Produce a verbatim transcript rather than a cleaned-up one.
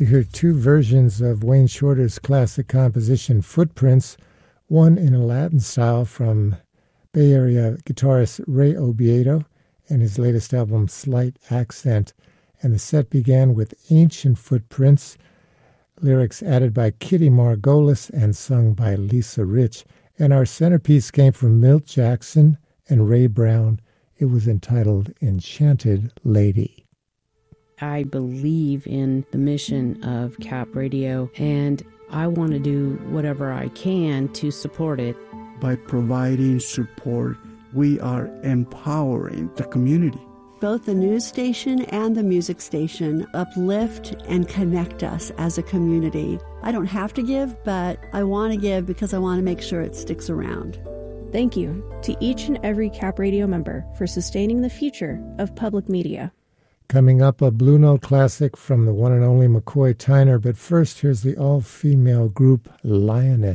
You hear two versions of Wayne Shorter's classic composition Footprints, one in a Latin style from Bay Area guitarist Ray Obiedo and his latest album Slight Accent, and the set began with Ancient Footprints, lyrics added by Kitty Margolis and sung by Lisa Rich. And our centerpiece came from Milt Jackson and Ray Brown. It was entitled Enchanted Lady. I believe in the mission of Cap Radio, and I want to do whatever I can to support it. By providing support, we are empowering the community. Both the news station and the music station uplift and connect us as a community. I don't have to give, but I want to give because I want to make sure it sticks around. Thank you to each and every Cap Radio member for sustaining the future of public media. Coming up, a Blue Note classic from the one and only McCoy Tyner, but first here's the all-female group Lioness.